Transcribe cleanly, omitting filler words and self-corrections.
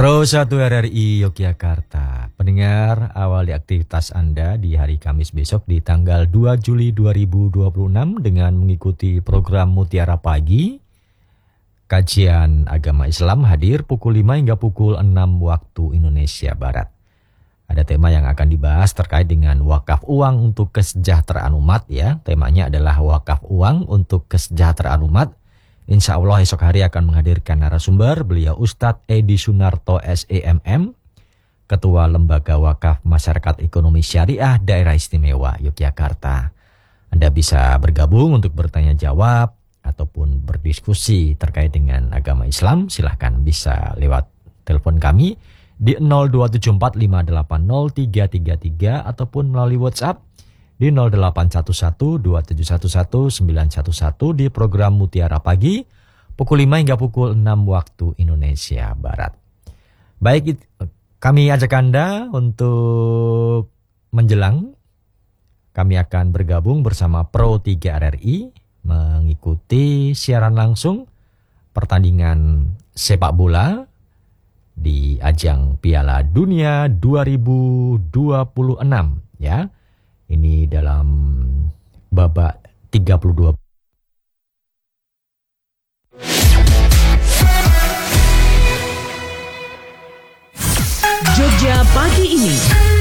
Pro 1 RRI Yogyakarta. Pendengar, awali aktivitas Anda di hari Kamis besok di tanggal 2 Juli 2026 dengan mengikuti program Mutiara Pagi. Kajian agama Islam hadir pukul 5 hingga pukul 6 waktu Indonesia Barat. Ada tema yang akan dibahas terkait dengan wakaf uang untuk kesejahteraan umat ya. Temanya adalah wakaf uang untuk kesejahteraan umat. Insya Allah esok hari akan menghadirkan narasumber, beliau Ustadz Edi Sunarto SEMM, Ketua Lembaga Wakaf Masyarakat Ekonomi Syariah Daerah Istimewa Yogyakarta. Anda bisa bergabung untuk bertanya jawab ataupun berdiskusi terkait dengan agama Islam. Silahkan bisa lewat telepon kami di 02745803333 ataupun melalui WhatsApp di 0811-2711-911 di program Mutiara Pagi pukul 5 hingga pukul 6 waktu Indonesia Barat. Baik, kami ajak Anda untuk menjelang. Kami akan bergabung bersama Pro 3 RRI mengikuti siaran langsung pertandingan sepak bola di ajang Piala Dunia 2026 ya. Ini dalam babak 32. Jogja pagi ini.